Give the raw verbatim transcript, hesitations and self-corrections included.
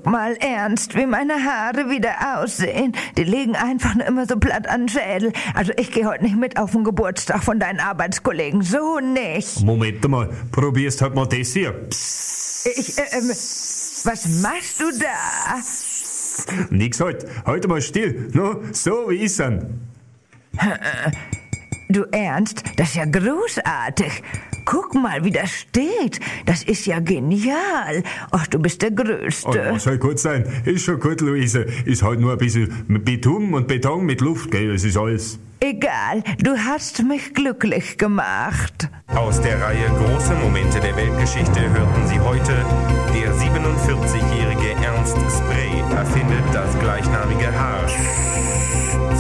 mal, Ernst, wie meine Haare wieder aussehen. Die liegen einfach nur immer so platt an den Schädel. Also ich gehe heute nicht mit auf den Geburtstag von deinen Arbeitskollegen. So nicht. Moment mal, probierst halt mal das hier. Psst. Ich, äh, ähm, was machst du da? Nix halt, halt mal still. No, so wie ich's an. Du Ernst, das ist ja großartig. Guck mal, wie das steht. Das ist ja genial. Ach, du bist der Größte. Oh, ja, soll gut sein. Ist schon gut, Luise. Ist halt nur ein bisschen Beton und Beton mit Luft, gell? Das ist alles. Egal, du hast mich glücklich gemacht. Aus der Reihe Große Momente der Weltgeschichte hörten Sie heute: Der siebenundvierzigjährige Ernst Spray erfindet das gleichnamige Haar.